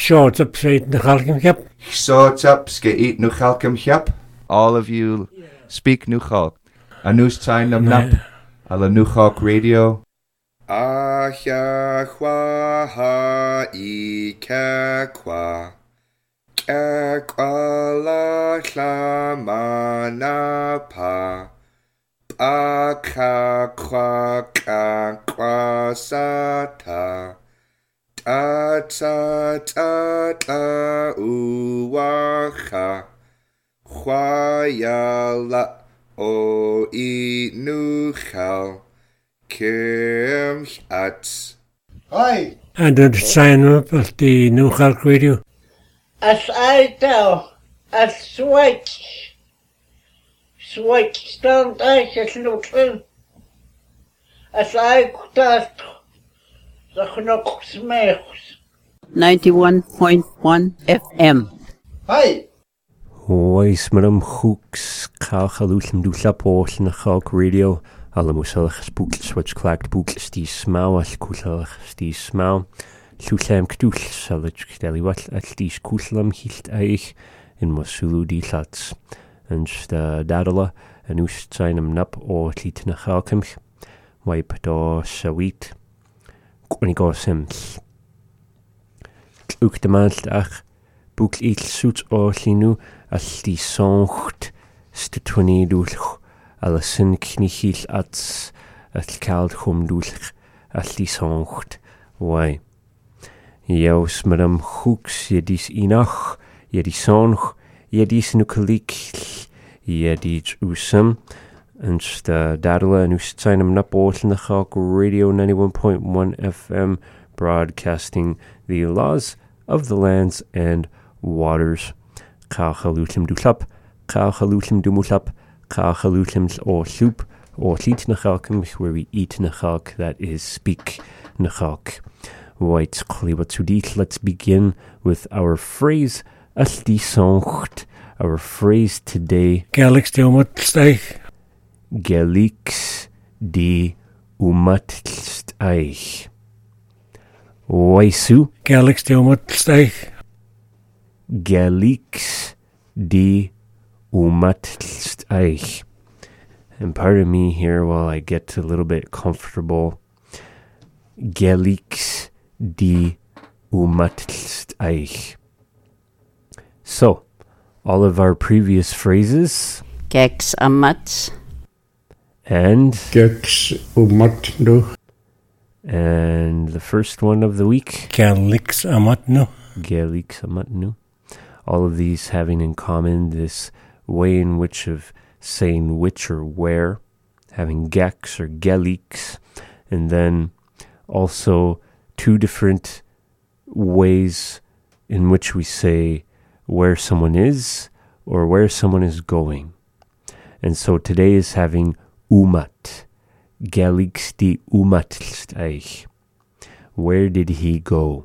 short up straight the Halkim Cap. Short up skate nu Halkim Cap. All of you speak nu Halk. Anus time nam nap. Ala nu Halk radio. Ahya kwa ha I kwa. Kwa la mana pa. Aka kwa sata. Ta ta ta ta uwaha. Khwayala o inuchal. Kim at. Hi. And then sign up at the New Halk Radio. As I tell, as switch stand I just looking. As I could the knock smells. 91.1 FM. Hi. Oes madam hooks kalchalulum dula pors na Halk Radio. Alle musalach spookles wat klaakt boekles die smau al kusalach die smau. Llwylem cdwll salach deli wall all dis cwllam hilt eich in mosulu di llats. Yn dadala yn wst sain am nap o llit na chalcymch. Waip do sawit. Gwni go simll. Tlwch dymall ach bwgl ill sŵt o llinu all di soncht stytwni dwlch al y syn cni hill ats all cael chwm dwlch all di soncht. Wai. Jaus madam hooks jedis inach, jedis sonch, jedis nucalik, jedis usam, and dadala and ustainam napol in the Halk Radio 91.1 FM, broadcasting the laws of the lands and waters. Kalchalutim dutlap, kalchalutim dumulap, kalchalutims or soup, or lit nachalkim, where we eat nachalk, that is speak nachalk. Right, let's begin with our phrase soncht. Our phrase today. Gelix de umatsteich. Gelix de umatsteich. Waisu. Gelix de umatsteich. Gelix de umatsteich. And pardon me here while I get a little bit comfortable. Gelix die umatsteich. So, all of our previous phrases. Gex amat. And. Gex umatnu. And the first one of the week. Gelix amatnu. Gelix amatnu. All of these having in common this way in which of saying which or where. Having gex or gelix. And then also two different ways in which we say where someone is or where someone is going. And so today is having umat. Gelix die umatsteich. Where did he go?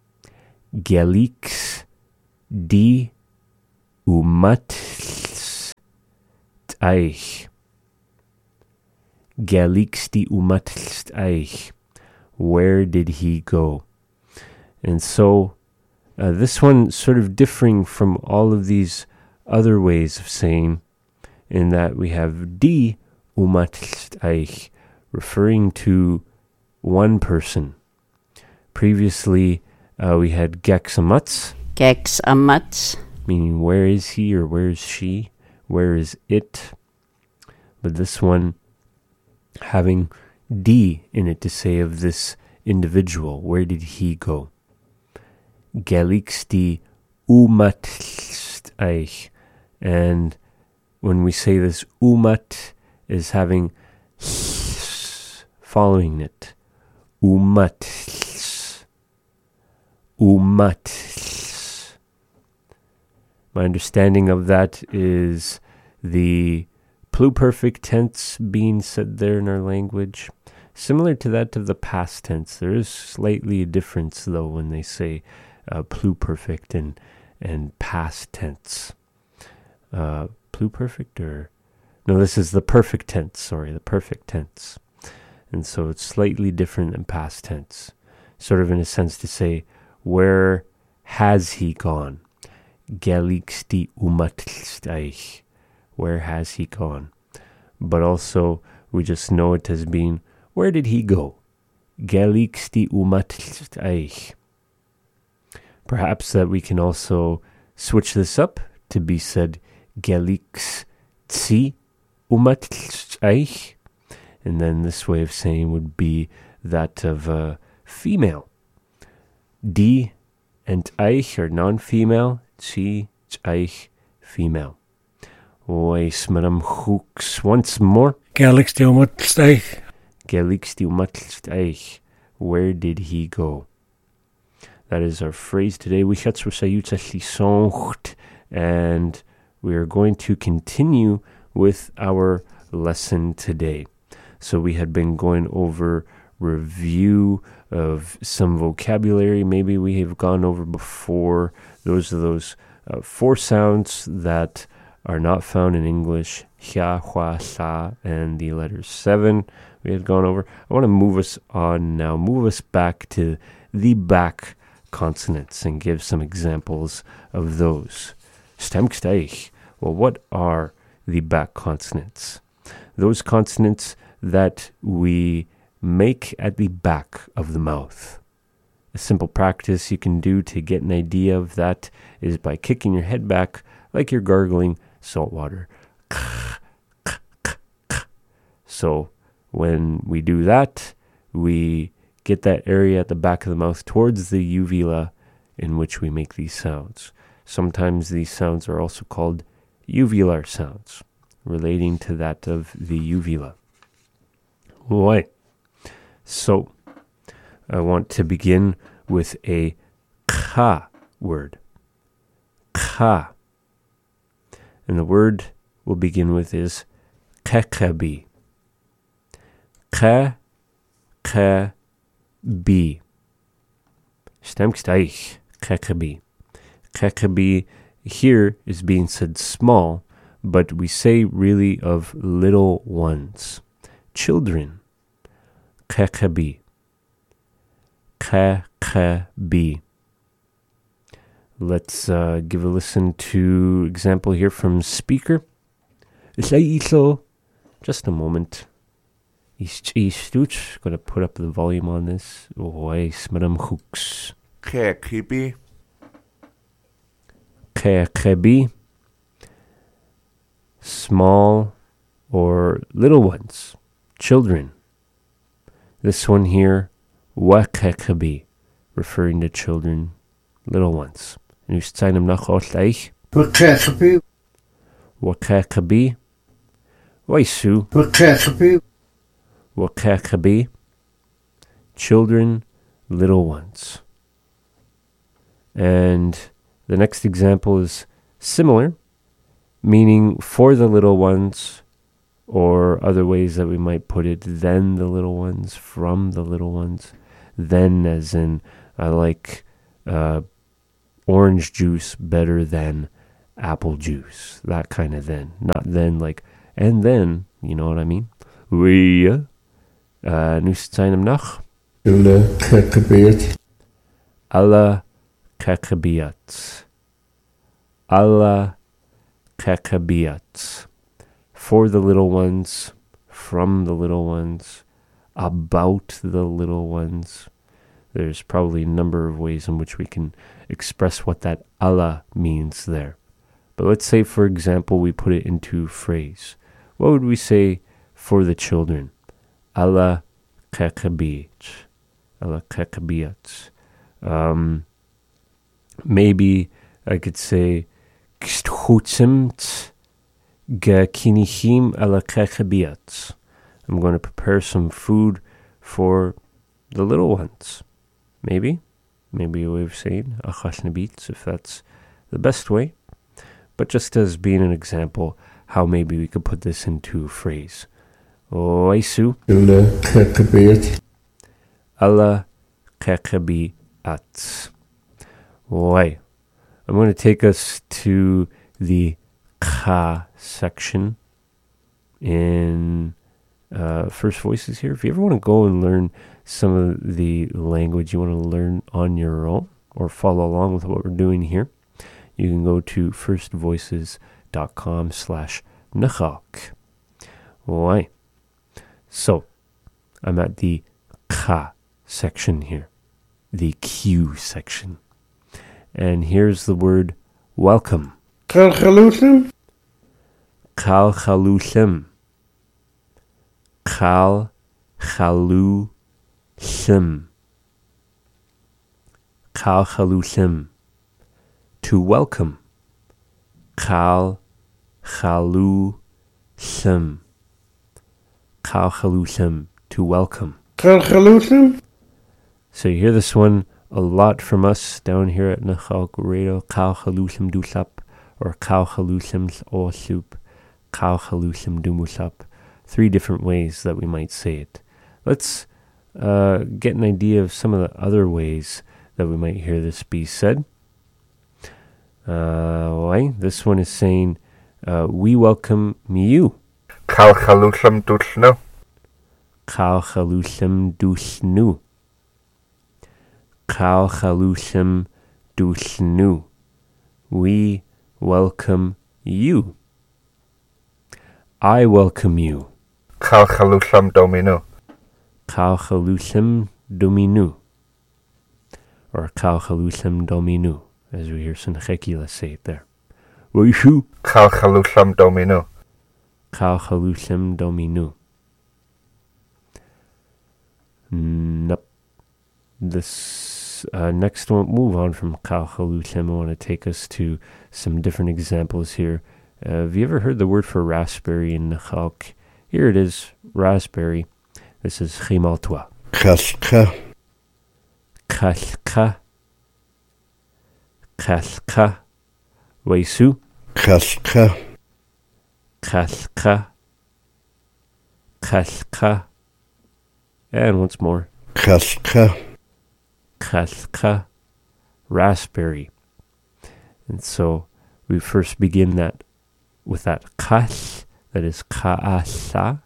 Gelix die umatsteich. Gelix die umatsteich. Where did he go? And so this one sort of differing from all of these other ways of saying, in that we have die umatsteich, referring to one person. Previously, we had gex amatz. Gex amatz. Meaning where is he or where is she? Where is it? But this one having die in it to say of this individual. Where did he go? Gelix die umatsteich. And when we say this, umat is having following it. Umat. Umat. My understanding of that is the pluperfect tense being said there in our language. Similar to that of the past tense. There is slightly a difference, though, when they say pluperfect and past tense. Pluperfect or... No, this is the perfect tense, the perfect tense. And so it's slightly different than past tense. Sort of in a sense to say, where has he gone? Geliksti umatlsteich. Where has he gone? But also, we just know it as being, where did he go? Geliksti umatlsteich. Perhaps that we can also switch this up to be said, Geliksti umatlsteich. And then this way of saying would be that of a female. Die and eich are non-female. Chi, eich, female. Ois madam hooks once more. Galaxy Umatsteich. Geliksti umatlsteich. Where did he go? That is our phrase today. And we are going to continue with our lesson today. So we had been going over review of some vocabulary maybe we have gone over before. Those are those 4 sounds that are not found in English. Hia, hua, sa, and the letter 7 we had gone over. I want to move us on now, move us back to the back consonants and give some examples of those. Stemksteich. Well, what are the back consonants? Those consonants that we make at the back of the mouth. A simple practice you can do to get an idea of that is by kicking your head back like you're gargling salt water. So when we do that, we get that area at the back of the mouth towards the uvula in which we make these sounds. Sometimes these sounds are also called uvular sounds, relating to that of the uvula. Right. So I want to begin with a ka word. Ka. And the word we'll begin with is kekabi. Kekabi. Stemksteich. Kekabi. Kekabi here is being said small, but we say really of little ones. Children. Kekabi. Kekabi. Let's give a listen to example here from speaker. Just a moment. Going to put up the volume on this. Madam Hooks. Kekabi. Kekabi. Small or little ones. Children. This one here, wakekabi, referring to children, little ones. Nu zijn hem nog altijd. Wakekabi. Wakekabi. Waisu. Wakekabi. Wakekabi. Children, little ones. And the next example is similar, meaning for the little ones, or other ways that we might put it, then the little ones, from the little ones. Then as in, I like orange juice better than apple juice. That kind of then. Not then like, and then, you know what I mean? Nu zijn hem nog. Alle kekabiat. Alla kekabiat. Alla kekabiat. For the little ones, from the little ones, about the little ones. There's probably a number of ways in which we can express what that Allah means there. But let's say, for example, we put it into phrase. What would we say for the children? Allah kekabiat. Allah kekabiat. Maybe I could say, Ksthutsimt. Kinihim ala kekabiat. I'm going to prepare some food for the little ones. Maybe a way of saying achashnabits, if that's the best way. But just as being an example, how maybe we could put this into a phrase. Oisu. Ala kekabiat. Ala kekabiat. Why? I'm going to take us to the ka section in First Voices here. If you ever want to go and learn some of the language you want to learn on your own, or follow along with what we're doing here, you can go to firstvoices.com/Nechak. Why? So, I'm at the Ka section here, the Q section. And here's the word welcome. Kalchalusim. Kalchalusim. Kalchalusim. Kalchalusim. To welcome. Kalchalusim. Kalchalusim. To welcome. Kalchalusim. So you hear this one a lot from us down here at Nechak Radio. Kalchalusim dusap, or Kalchalusim osup, Kalchalusim dumusap. 3 different ways that we might say it. Let's get an idea of some of the other ways that we might hear this be said. This one is saying, we welcome you. Kalchalusam dusnu. Kalchalusam dusnu. Kalchalusam dusnu. We welcome you. I welcome you. Kalchalusam dominu. Kalchalusam dominu. Or Kalchalusam dominu, as we hear Sanchekila say it there. Waishu. Kalchalusam dominu. Kalchalusam dominu. Nope. This next one, move on from Kalchalusam. I want to take us to some different examples here. Have you ever heard the word for raspberry in Nechak? Here it is, raspberry. This is chimaltwa. Kaska. Kaska. Kaska. Waisu. Kaska. Kaska. Kaska. And once more. Kaska. Kaska. Raspberry. And so we first begin that with that kas, that is kaasa,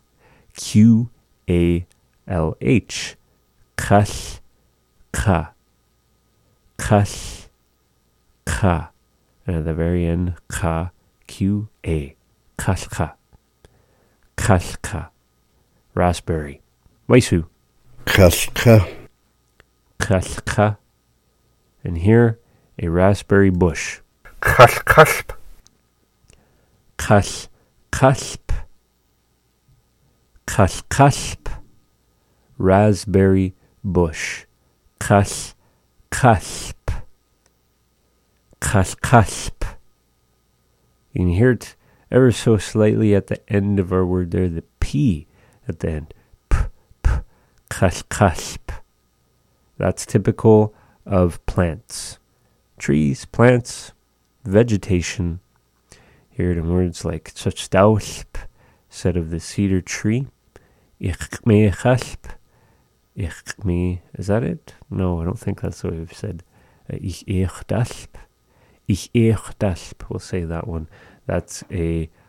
Q-A-L-H, kas, ka, kas, ka, and at the very end, ka, Q-A, kaska, kaska, raspberry, waisu, Kaska. kaska, and here, a raspberry bush, Kaskasp. Kaskasp. Kaskasp. Raspberry bush. Kaskasp. Kaskasp. You can hear it ever so slightly at the end of our word there, the P at the end. P, p, kaskasp. That's typical of plants. Trees, plants, vegetation. Hear it in words like tzotztausp, said of the cedar tree. Ichmechasp. Ichme, is that it? No, I don't think that's what we've said. Ich echdasp. Ich echdasp, we'll say that one. That's a